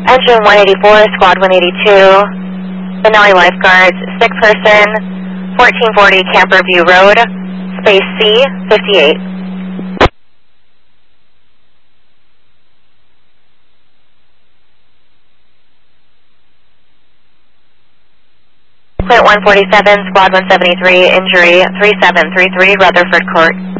Engine 184, Squad 182, Benelli Lifeguards, sick person, 1440 Camperview Road, space C, 58. Quint 147, Squad 173, injury 3733, Rutherford Court.